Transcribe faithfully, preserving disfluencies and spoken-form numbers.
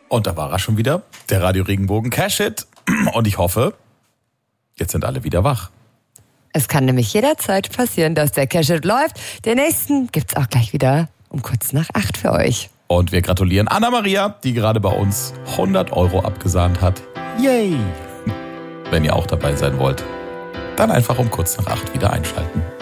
Und da war er schon wieder, der Radio Regenbogen Cash-Hit. Und ich hoffe, jetzt sind alle wieder wach. Es kann nämlich jederzeit passieren, dass der Cash-Hit läuft. Den nächsten gibt's auch gleich wieder um kurz nach acht für euch. Und wir gratulieren Anna-Maria, die gerade bei uns hundert Euro abgesahnt hat. Yay! Wenn ihr auch dabei sein wollt, dann einfach um kurz nach acht wieder einschalten.